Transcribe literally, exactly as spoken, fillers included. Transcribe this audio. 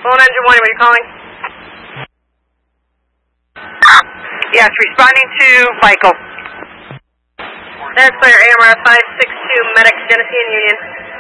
Phone engine one, are you calling? Yes, responding to Michael. That's clear, A M R five six two, Medic, Genesee and Union.